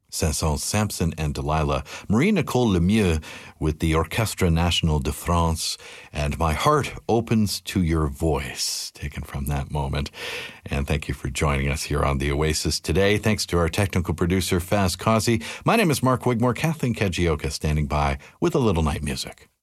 Saint-Saëns, Samson and Delilah, Marie-Nicole Lemieux with the Orchestre National de France, and My Heart Opens to Your Voice, taken from that moment. And thank you for joining us here on The Oasis today. Thanks to our technical producer, Faz Causey. My name is Mark Wigmore, Kathleen Kagioka standing by with a little night music.